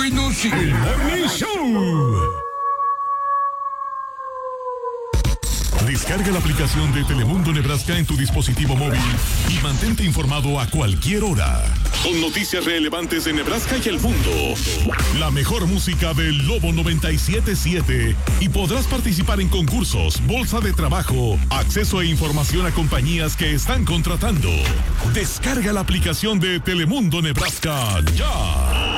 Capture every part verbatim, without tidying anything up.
bueno, sí. El Morning Show. Descarga la aplicación de Telemundo Nebraska en tu dispositivo móvil y mantente informado a cualquier hora. Con noticias relevantes de Nebraska y el mundo. La mejor música del Lobo noventa y siete siete. Y podrás participar en concursos, bolsa de trabajo, acceso e información a compañías que están contratando. Descarga la aplicación de Telemundo Nebraska ya.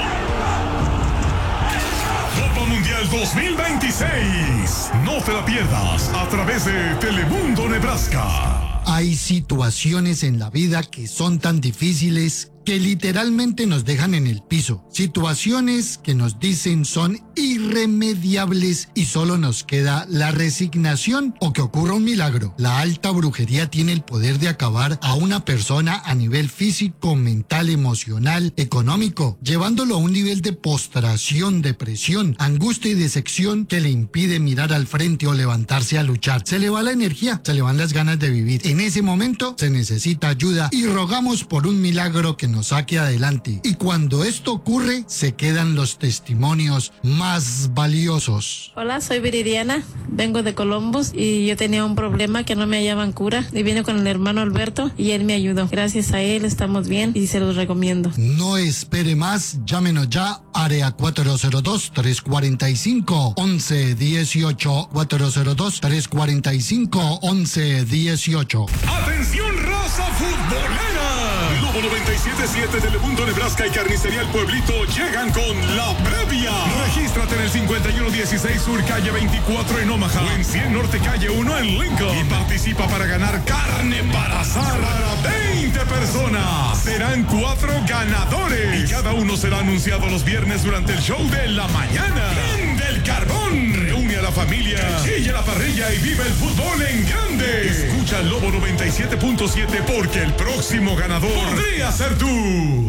Copa Mundial dos mil veintiséis. No te la pierdas a través de Telemundo Nebraska. Hay situaciones en la vida que son tan difíciles que literalmente nos dejan en el piso. Situaciones que nos dicen son irremediables y solo nos queda la resignación o que ocurra un milagro. La alta brujería tiene el poder de acabar a una persona a nivel físico, mental, emocional, económico, llevándolo a un nivel de postración, depresión, angustia y decepción que le impide mirar al frente o levantarse a luchar. Se le va la energía, se le van las ganas de vivir. En ese momento se necesita ayuda y rogamos por un milagro que nos saque adelante. Y cuando esto ocurre, se quedan los testimonios más valiosos. Hola, soy Viridiana, vengo de Columbus y yo tenía un problema que no me hallaban cura y vine con el hermano Alberto y él me ayudó. Gracias a él estamos bien y se los recomiendo. No espere más, llámenos ya, área cuatro cero dos, tres cuatro cinco, once dieciocho, cuatro cero dos, tres cuatro cinco, once dieciocho. ¡Atención, raza futbolera! Lobo noventa y siete siete Telemundo Nebraska y Carnicería El Pueblito llegan con la previa. Regístrate en el cincuenta y uno dieciséis Sur Calle veinticuatro en Omaha o en cien Norte Calle uno en Lincoln y participa para ganar carne para asar para veinte personas. Serán cuatro ganadores y cada uno será anunciado los viernes durante el show de la mañana. ¡Prende el carbón! Reúne a la familia, chilla la parrilla y vive el fútbol en grande. Escucha el Lobo noventa y siete punto siete porque el próximo ganador podría ser tú.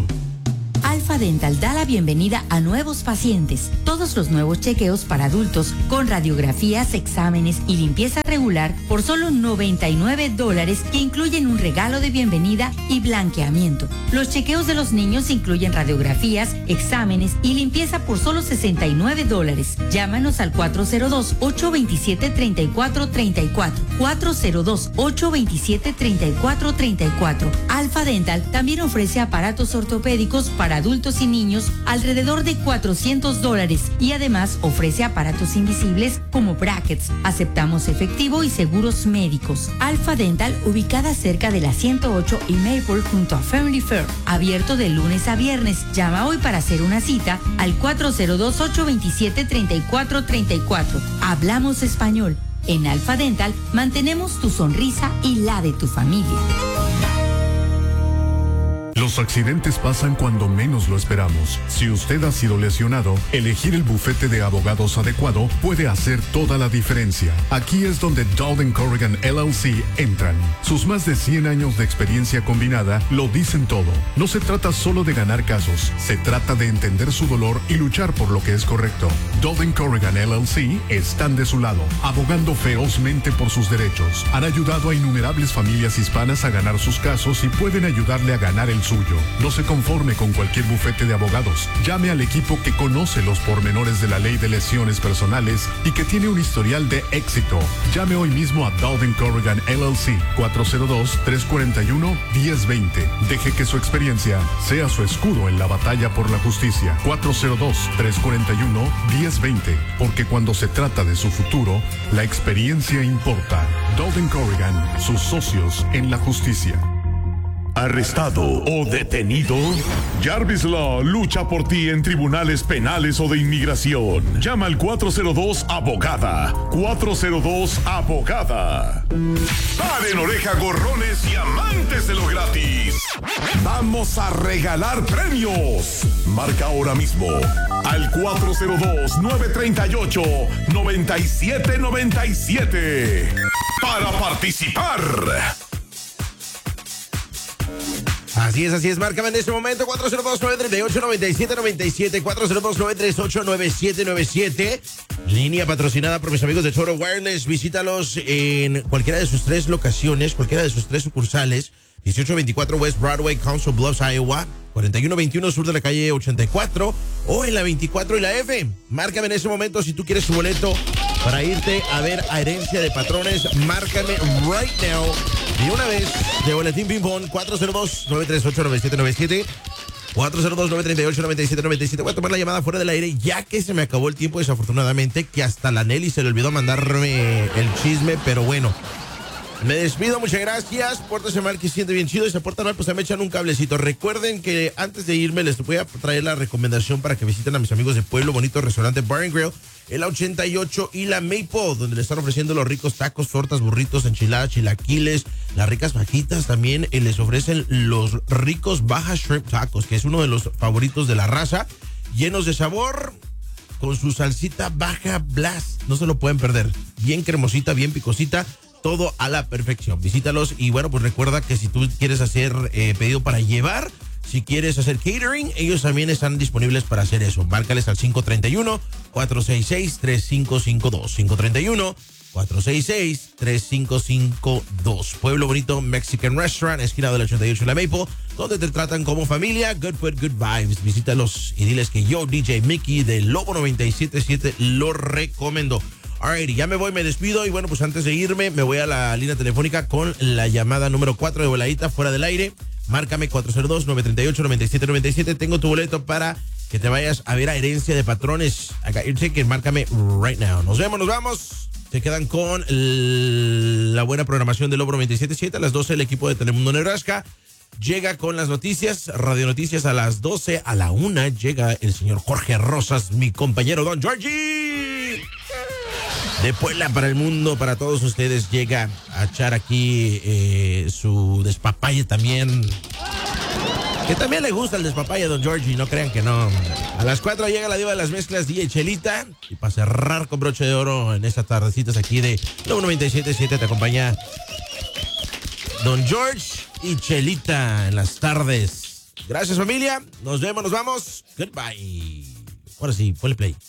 Alfa Dental da la bienvenida a nuevos pacientes. Todos los nuevos chequeos para adultos con radiografías, exámenes y limpieza regular por solo noventa y nueve dólares que incluyen un regalo de bienvenida y blanqueamiento. Los chequeos de los niños incluyen radiografías, exámenes y limpieza por solo sesenta y nueve dólares. Llámanos al cuatro cero dos, ocho dos siete, tres cuatro tres cuatro. cuatro cero dos, ocho dos siete, tres cuatro tres cuatro. Alfa Dental también ofrece aparatos ortopédicos para adultos y niños alrededor de cuatrocientos dólares y además ofrece aparatos invisibles como brackets. Aceptamos efectivo y seguros médicos. Alfa Dental, ubicada cerca de la ciento ocho y Maple junto a Family Fair. Abierto de lunes a viernes. Llama hoy para hacer una cita al cuatro cero dos, ocho dos siete, tres cuatro tres cuatro. Hablamos español. En Alfa Dental mantenemos tu sonrisa y la de tu familia. Los accidentes pasan cuando menos lo esperamos. Si usted ha sido lesionado, elegir el bufete de abogados adecuado puede hacer toda la diferencia. Aquí es donde Dowden Corrigan L L C entran. Sus más de cien años de experiencia combinada lo dicen todo. No se trata solo de ganar casos, se trata de entender su dolor y luchar por lo que es correcto. Dowden Corrigan L L C están de su lado, abogando ferozmente por sus derechos. Han ayudado a innumerables familias hispanas a ganar sus casos y pueden ayudarle a ganar el suyo. No se conforme con cualquier bufete de abogados. Llame al equipo que conoce los pormenores de la ley de lesiones personales y que tiene un historial de éxito. Llame hoy mismo a Dowden Corrigan L L C cuatro cero dos, tres cuatro uno, uno cero dos cero. Deje que su experiencia sea su escudo en la batalla por la justicia. cuatro cero dos, tres cuatro uno, uno cero dos cero. Porque cuando se trata de su futuro, la experiencia importa. Dowden Corrigan, sus socios en la justicia. ¿Arrestado o detenido? Jarvis Law lucha por ti en tribunales penales o de inmigración. Llama al cuatro cero dos abogada. cuatro cero dos abogada. Paren oreja, gorrones y amantes de lo gratis. Vamos a regalar premios. Marca ahora mismo al cuatro cero dos, nueve tres ocho, nueve siete nueve siete para participar. Así es, así es, márcame en este momento cuatro cero dos, nueve tres ocho, nueve siete nueve siete, cuatro cero dos, nueve tres ocho, nueve siete nueve siete, línea patrocinada por mis amigos de Toro Wireless. Visítalos en cualquiera de sus tres locaciones, cualquiera de sus tres sucursales. dieciocho veinticuatro West Broadway, Council Bluffs, Iowa, cuarenta y uno veintiuno sur de la calle ochenta y cuatro, o en la veinticuatro y la F. Márcame en ese momento si tú quieres tu boleto para irte a ver a Herencia de Patrones. Márcame right now. Y una vez de Boletín Ping Pong, cuatro cero dos, nueve tres ocho, nueve siete nueve siete. cuatro cero dos, nueve tres ocho, nueve siete nueve siete. Voy a tomar la llamada fuera del aire, ya que se me acabó el tiempo, desafortunadamente, que hasta la Nelly se le olvidó mandarme el chisme, pero bueno. Me despido, muchas gracias. Pórtese mal, que siente bien chido. Y se porta mal, pues se me echan un cablecito. Recuerden que antes de irme les voy a traer la recomendación para que visiten a mis amigos de Pueblo Bonito Restaurante Bar and Grill en la ochenta y ocho y la Maple, donde le están ofreciendo los ricos tacos, tortas, burritos, enchiladas, chilaquiles, las ricas fajitas. También eh, les ofrecen los ricos Baja Shrimp Tacos, que es uno de los favoritos de la raza, llenos de sabor, con su salsita Baja Blast. No se lo pueden perder. Bien cremosita, bien picosita. Todo a la perfección. Visítalos y bueno, pues recuerda que si tú quieres hacer eh, pedido para llevar, si quieres hacer catering, ellos también están disponibles para hacer eso. Márcales al cinco tres uno, cuatro seis seis, tres cinco cinco dos. cinco tres uno, cuatro seis seis, tres cinco cinco dos. Pueblo Bonito Mexican Restaurant, esquina de la ochenta y ocho y la Maple, donde te tratan como familia. Good food, good vibes. Visítalos y diles que yo, D J Mickey de Lobo noventa y siete punto siete, lo recomiendo. Alright, ya me voy, me despido y bueno, pues antes de irme me voy a la línea telefónica con la llamada número cuatro de voladita fuera del aire. Márcame cuatro cero dos, nueve tres ocho, nueve siete nueve siete. Tengo tu boleto para que te vayas a ver a Herencia de Patrones. Acá, que márcame right now. Nos vemos, nos vamos. Se quedan con el, la buena programación de Lobo noventa y siete punto siete. A las doce el equipo de Telemundo Nebraska llega con las noticias, Radio Noticias a las doce. A la una llega el señor Jorge Rosas, mi compañero Don Georgie. De Puebla para el mundo, para todos ustedes, llega a echar aquí eh, su despapalle también. Que también le gusta el despapalle a Don Georgie, no crean que no. A las cuatro llega la diva de las mezclas, D J Chelita. Y para cerrar con broche de oro en estas tardecitas aquí de Lobo noventa y siete punto siete te acompaña Don George y Chelita en las tardes. Gracias, familia. Nos vemos, nos vamos. Goodbye. Ahora sí, ponle play.